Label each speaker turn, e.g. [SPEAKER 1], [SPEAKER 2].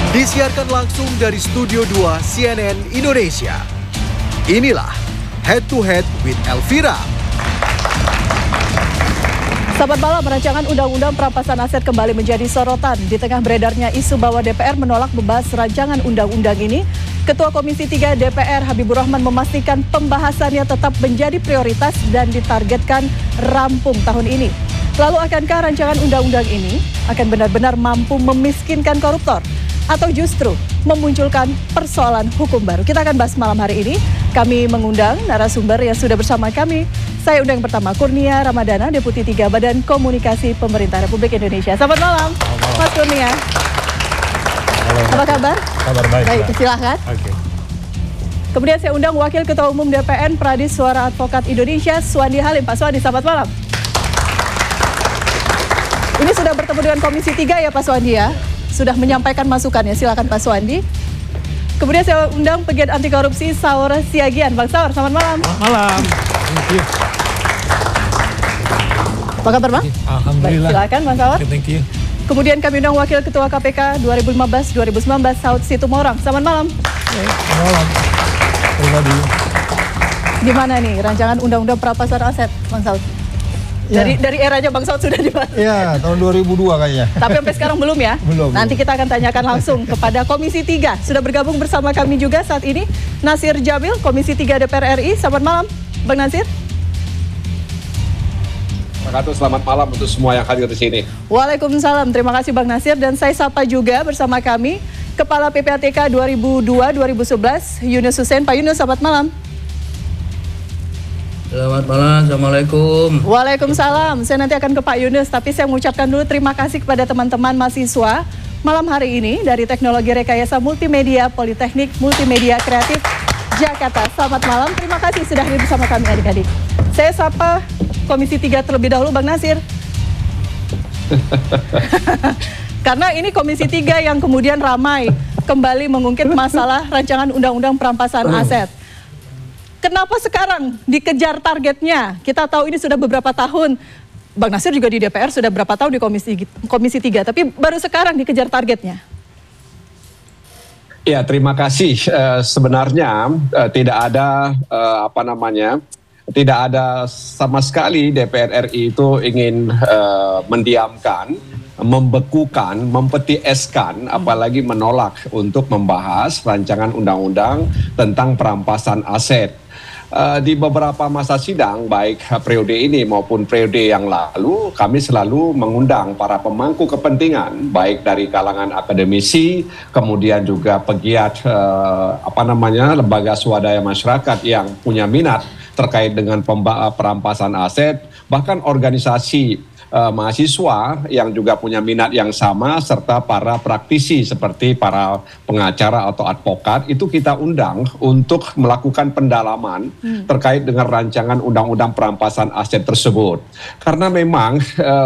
[SPEAKER 1] Disiarkan langsung dari Studio 2 CNN Indonesia. Inilah Head to Head with Elvira.
[SPEAKER 2] Sahabat malam, rancangan Undang-Undang Perampasan Aset kembali menjadi sorotan. Di tengah beredarnya isu bahwa DPR menolak membahas rancangan undang-undang ini, Ketua Komisi 3 DPR Habibur Rahman memastikan pembahasannya tetap menjadi prioritas dan ditargetkan rampung tahun ini. Lalu akankah rancangan undang-undang ini akan benar-benar mampu memiskinkan koruptor? Atau justru memunculkan persoalan hukum baru? Kita akan bahas malam hari ini. Kami mengundang narasumber yang sudah bersama kami. Saya undang yang pertama, Kurnia Ramadana, Deputi 3 Badan Komunikasi Pemerintah Republik Indonesia. Selamat malam, Mas Kurnia.
[SPEAKER 3] Halo.
[SPEAKER 2] Apa kabar?
[SPEAKER 3] Kabar baik.
[SPEAKER 2] Baik, silakan.
[SPEAKER 3] Oke.
[SPEAKER 2] Kemudian saya undang Wakil Ketua Umum DPN Pradis Suara Advokat Indonesia, Suwandi Halim. Pak Suwandi, selamat malam. Ini sudah bertemu dengan Komisi 3 ya Pak Suwandi ya? Sudah menyampaikan masukannya, silakan Pak Suwandi. Kemudian saya undang pegiat anti korupsi Saur Siagian. Bang Saur, selamat malam.
[SPEAKER 3] Selamat malam. Thank you.
[SPEAKER 2] Apa kabar Bang?
[SPEAKER 3] Alhamdulillah.
[SPEAKER 2] Baik, silakan Bang Saur.
[SPEAKER 3] Thank you.
[SPEAKER 2] Kemudian kami undang Wakil Ketua KPK 2015-2019 Saud Situmorang. Selamat malam.
[SPEAKER 3] Selamat malam. Pribadi.
[SPEAKER 2] Gimana nih rancangan Undang-Undang Perampasan Aset, Bang Saud?
[SPEAKER 3] Ya.
[SPEAKER 2] Dari eranya Bang Saud sudah dibahas.
[SPEAKER 3] Iya, tahun 2002 kayaknya.
[SPEAKER 2] Tapi sampai sekarang belum ya?
[SPEAKER 3] Belum.
[SPEAKER 2] Nanti kita akan tanyakan langsung kepada Komisi 3. Sudah bergabung bersama kami juga saat ini Nasir Jamil, Komisi 3 DPR RI. Selamat malam, Bang Nasir.
[SPEAKER 4] Selamat malam untuk semua yang hadir di sini.
[SPEAKER 2] Waalaikumsalam, terima kasih Bang Nasir. Dan saya sapa juga bersama kami Kepala PPATK 2002-2011, Yunus Hussein. Pak Yunus, selamat malam.
[SPEAKER 5] Selamat malam, Assalamualaikum.
[SPEAKER 2] Waalaikumsalam, saya nanti akan ke Pak Yunus, tapi saya mengucapkan dulu terima kasih kepada teman-teman mahasiswa malam hari ini dari Teknologi Rekayasa Multimedia Politeknik Multimedia Kreatif Jakarta. Selamat malam, terima kasih sudah hadir bersama kami adik-adik. Saya sapa Komisi 3 terlebih dahulu, Bang Nasir. Karena ini Komisi 3 yang kemudian ramai kembali mengungkit masalah rancangan Undang-Undang Perampasan Aset. Kenapa sekarang dikejar targetnya? Kita tahu ini sudah beberapa tahun. Bang Nasir juga di DPR sudah berapa tahun di Komisi 3, tapi baru sekarang dikejar targetnya.
[SPEAKER 4] Ya, terima kasih. Sebenarnya tidak ada tidak ada sama sekali DPR RI itu ingin mendiamkan, membekukan, mempetieskan, apalagi menolak untuk membahas rancangan undang-undang tentang perampasan aset. Di beberapa masa sidang, baik periode ini maupun periode yang lalu, kami selalu mengundang para pemangku kepentingan, baik dari kalangan akademisi, kemudian juga pegiat lembaga swadaya masyarakat yang punya minat terkait dengan perampasan aset, bahkan organisasi mahasiswa yang juga punya minat yang sama, serta para praktisi seperti para pengacara atau advokat, itu kita undang untuk melakukan pendalaman terkait dengan rancangan undang-undang perampasan aset tersebut. Karena memang